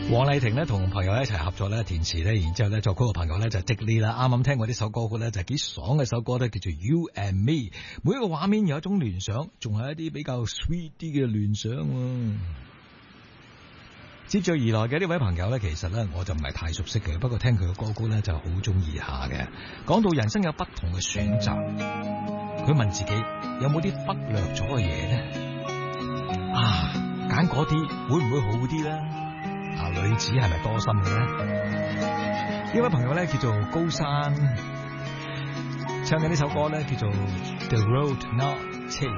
黃麗婷咧同朋友一齊合作咧填詞咧，然之後咧作曲嘅朋友咧就 Dick Lee 啦。啱啱聽過呢首歌曲咧就幾爽嘅首歌咧，叫做 You and Me。每一個畫面有一種聯想，仲係一啲比較 sweet 啲嘅聯想。接住而來嘅呢位朋友咧，其實咧我就唔係太熟悉嘅，不過聽佢嘅歌曲咧就好中意下嘅。講到人生有不同嘅選擇，佢問自己有冇啲忽略咗嘅嘢咧？揀嗰啲會唔會好啲咧？女子係咪多心嘅咧？呢位朋友咧叫做高山，唱緊呢首歌咧叫做 The Road Not Take。